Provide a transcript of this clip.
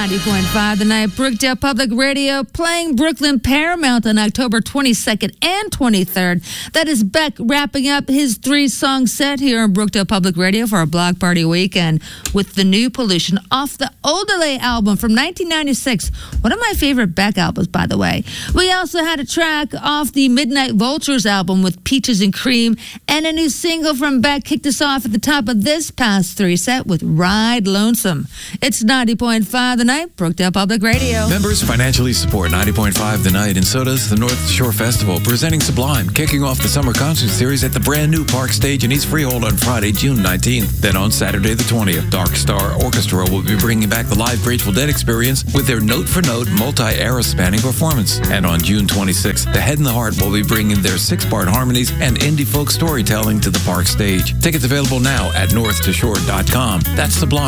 90.5 The Night, Brookdale Public Radio, playing Brooklyn Paramount on October 22nd and 23rd. That is Beck wrapping up his 3-song set here on Brookdale Public Radio for our Block Party weekend with the new Pollution off the Odelay album from 1996. One of my favorite Beck albums, by the way. We also had a track off the Midnight Vultures album with Peaches and Cream, and a new single from Beck kicked us off at the top of this past 3 set with Ride Lonesome. It's 90.5 The Night, Brookdale Public Radio. Members financially support 90.5 The Night, and so does the North Shore Festival, presenting Sublime, kicking off the summer concert series at the brand new Park Stage in East Freehold on Friday, June 19th. Then on Saturday the 20th, Dark Star Orchestra will be bringing back the live Grateful Dead experience with their note-for-note, multi-era spanning performance. And on June 26th, The Head and the Heart will be bringing their 6-part harmonies and indie folk storytelling to the Park Stage. Tickets available now at northtoshore.com. That's Sublime.